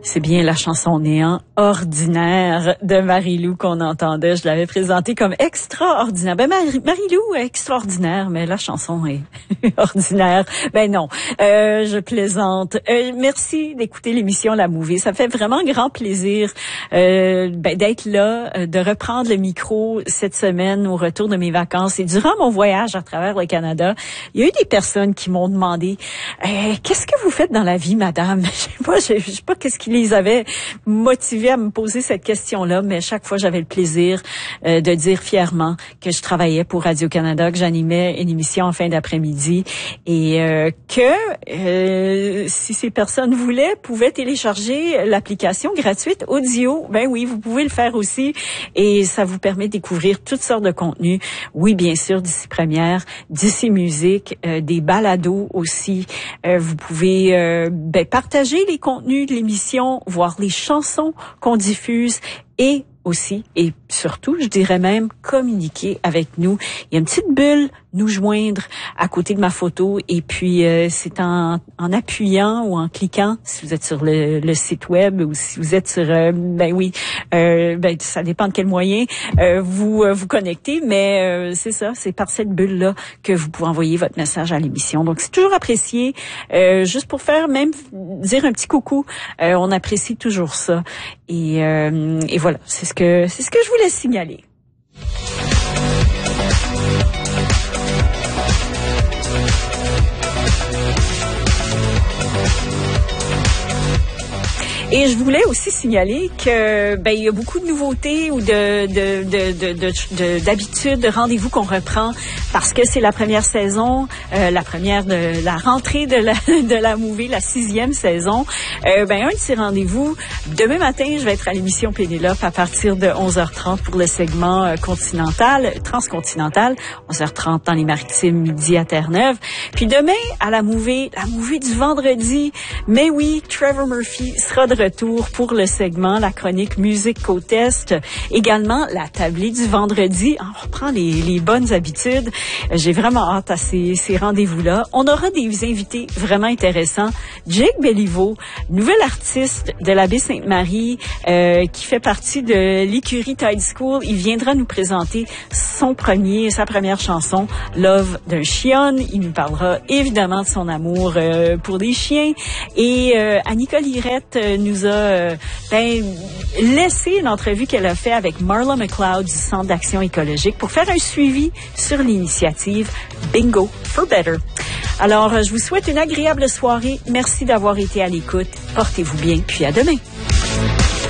C'est bien la chanson Néant ordinaire de Marie-Lou qu'on entendait. Je l'avais présentée comme extraordinaire. Ben Marie-Lou est extraordinaire, mais la chanson est ordinaire. Ben non, je plaisante. Merci d'écouter l'émission La Mouvée. Ça fait vraiment grand plaisir d'être là, de reprendre le micro cette semaine au retour de mes vacances et durant mon voyage à travers le Canada. Il y a eu des personnes qui m'ont demandé qu'est-ce que vous faites dans la vie, madame? Je sais pas qu'est-ce qui les avait motivés à me poser cette question-là, mais chaque fois j'avais le plaisir de dire fièrement que je travaillais pour Radio-Canada, que j'animais une émission en fin d'après-midi et que si ces personnes voulaient, pouvaient télécharger l'application gratuite Audio. Ben oui, vous pouvez le faire aussi et ça vous permet de découvrir toutes sortes de contenus. Oui, bien sûr, d'ici Première, d'ici Musique, des balados aussi. Vous pouvez partager les contenus de l'émission, voir les chansons qu'on diffuse et aussi, et surtout, je dirais même, communiquer avec nous. Il y a une petite bulle, nous joindre à côté de ma photo et puis c'est en appuyant ou en cliquant, si vous êtes sur le site web ou si vous êtes sur, ça dépend de quel moyen vous connectez, mais c'est ça, c'est par cette bulle-là que vous pouvez envoyer votre message à l'émission. Donc, c'est toujours apprécié, juste pour faire même dire un petit coucou, on apprécie toujours ça. Et voilà, c'est ce que je voulais signaler. Et je voulais aussi signaler que il y a beaucoup de nouveautés ou d'habitudes, de rendez-vous qu'on reprend parce que c'est la première saison, la première de la rentrée de la Mouvée, la 6e saison. Un de ces rendez-vous, demain matin, je vais être à l'émission Pénélope à partir de 11h30 pour le segment transcontinental, 11h30 dans les Maritimes, midi à Terre-Neuve. Puis demain, à la Mouvée du vendredi, mais oui, Trevor Murphy sera de retour pour le segment, la chronique Musique Côte Est. Également, la tablée du vendredi. On reprend les bonnes habitudes. J'ai vraiment hâte à ces rendez-vous-là. On aura des invités vraiment intéressants. Jake Béliveau, nouvel artiste de la baie Sainte-Marie, qui fait partie de l'écurie Tide School. Il viendra nous présenter sa première chanson, Love d'un chien. Il nous parlera évidemment de son amour pour les chiens. Et Annika Lirette nous a laissé l'entrevue qu'elle a fait avec Marla McLeod du Centre d'action écologique pour faire un suivi sur l'initiative Bingo for Better. Alors, je vous souhaite une agréable soirée. Merci d'avoir été à l'écoute. Portez-vous bien, puis à demain.